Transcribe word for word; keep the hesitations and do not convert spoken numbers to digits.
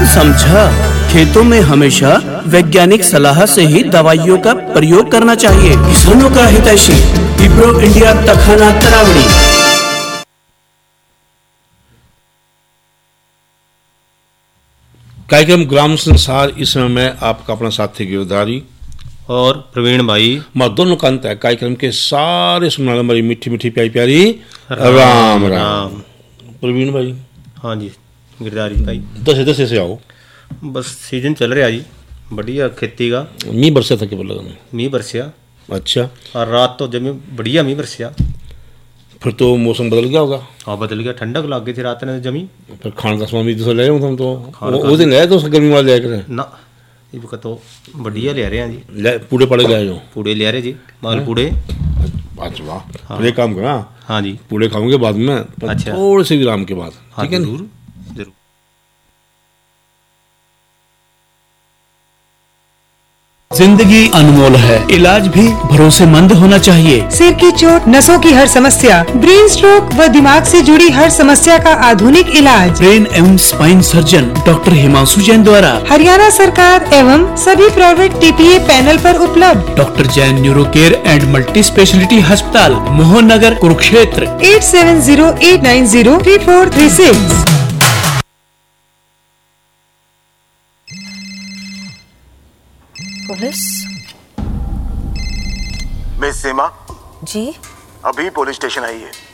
समझा। खेतों में हमेशा वैज्ञानिक सलाह से ही दवाइयों का प्रयोग करना चाहिए। किसानों का हितैषी विप्रो इंडिया तखाना तरावड़ी। कार्यक्रम ग्राम संसार, इस समय में आपका अपना साथी गिरधारी और प्रवीण भाई, मैं दोनों का अंत है कार्यक्रम के सारे सुनने वाली मीठी मीठी प्यारी प्यारी राम राम, राम। प्रवीण भाई। हाँ जी गिरधारी भाई। दस दस से आओ। बस सीजन चल रहा जी, बढ़िया खेती का। मीह बरसा था केवल लगन मीह बरसिया। अच्छा। और रात तो जमी बढ़िया मीह बरसिया। फिर तो मौसम बदल गया होगा। हाँ बदल गया, ठंडक लग गई थी रात ने जमी। फिर खान का सामान भी तो ले हम तो वो दिन ले तो गर्मी वाले ले कर ना ये तो बढ़िया ले रहे हैं जी। ले पूरे पड़े ले जो पूड़े ले रहे जी, माल पूड़े। अच्छा वाह। हाँ। काम करा। हाँ जी पूड़े खाऊंगे बाद में। अच्छा। थोड़े से विराम के बाद। ठीक है जरूर जरूर। जिंदगी अनमोल है, इलाज भी भरोसेमंद होना चाहिए। सिर की चोट, नसों की हर समस्या, ब्रेन स्ट्रोक व दिमाग से जुड़ी हर समस्या का आधुनिक इलाज ब्रेन एवं spine surgeon doctor Himanshu Jain द्वारा हरियाणा सरकार एवं सभी प्राइवेट टीपीए पैनल पर उपलब्ध। Doctor Jain neuro care and multi speciality अस्पताल, Mohan Nagar, Kurukshetra. Eight seven zero eight nine zero three four three six. Police. Miss सीमा जी अभी पुलिस स्टेशन आई है।